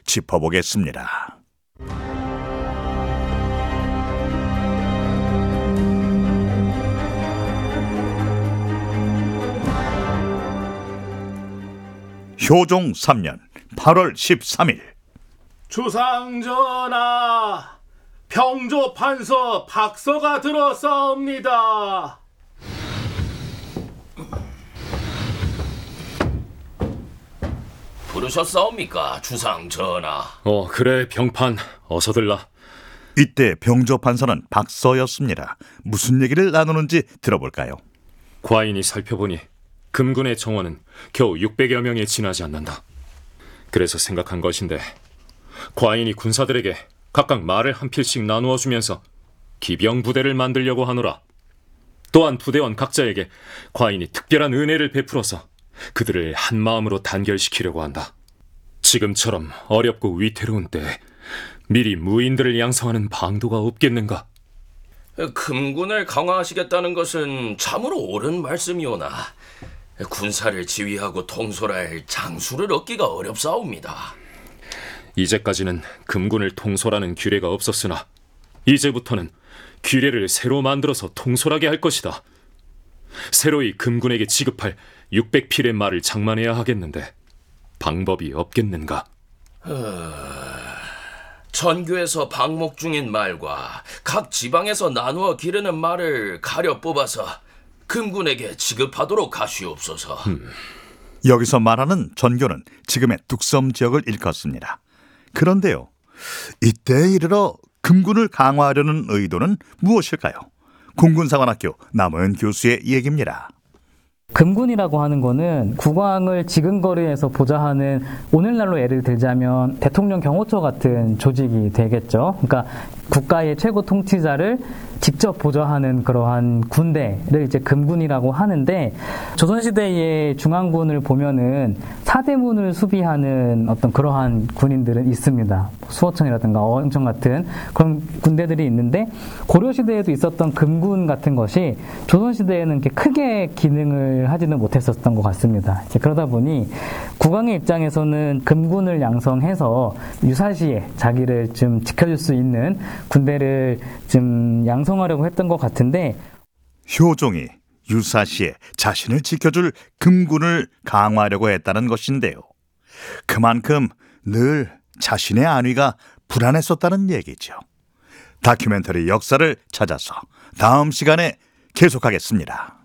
짚어보겠습니다. 효종 3년 8월 13일 주상전하, 병조 판서 박서가 들어싸옵니다. 부르셨사옵니까, 주상전하? 그래, 병판, 어서 들라. 이때 병조 판서는 박서였습니다. 무슨 얘기를 나누는지 들어볼까요? 과인이 살펴보니 금군의 정원은 겨우 600여 명에 지나지 않는다. 그래서 생각한 것인데, 과인이 군사들에게 각각 말을 한 필씩 나누어 주면서 기병 부대를 만들려고 하노라. 또한 부대원 각자에게 과인이 특별한 은혜를 베풀어서 그들을 한 마음으로 단결시키려고 한다. 지금처럼 어렵고 위태로운 때에 미리 무인들을 양성하는 방도가 없겠는가? 금군을 강화하시겠다는 것은 참으로 옳은 말씀이오나 군사를 지휘하고 통솔할 장수를 얻기가 어렵사옵니다. 이제까지는 금군을 통솔하는 규례가 없었으나 이제부터는 규례를 새로 만들어서 통솔하게 할 것이다. 새로이 금군에게 지급할 600필의 말을 장만해야 하겠는데 방법이 없겠는가? 전교에서 방목 중인 말과 각 지방에서 나누어 기르는 말을 가려 뽑아서 금군에게 지급하도록 하시옵소서. 여기서 말하는 전교는 지금의 뚝섬 지역을 일컫습니다. 그런데요, 이때에 이르러 금군을 강화하려는 의도는 무엇일까요? 공군사관학교 남은 교수의 얘기입니다. 금군이라고 하는 거는 국왕을 지근거리에서 보좌하는, 오늘날로 예를 들자면 대통령 경호처 같은 조직이 되겠죠. 그러니까 국가의 최고 통치자를 직접 보좌하는 그러한 군대를 이제 금군이라고 하는데, 조선시대의 중앙군을 보면은 사대문을 수비하는 어떤 그러한 군인들은 있습니다. 수호청이라든가 어영청 같은 그런 군대들이 있는데, 고려시대에도 있었던 금군 같은 것이 조선시대에는 이렇게 크게 기능을 하지는 못했었던 것 같습니다. 이제 그러다 보니 국왕의 입장에서는 금군을 양성해서 유사시에 자기를 좀 지켜줄 수 있는 군대를 좀 양성하려고 했던 것 같은데, 효종이 유사시에 자신을 지켜줄 금군을 강화하려고 했다는 것인데요. 그만큼 늘 자신의 안위가 불안했었다는 얘기죠. 다큐멘터리 역사를 찾아서 다음 시간에 계속하겠습니다.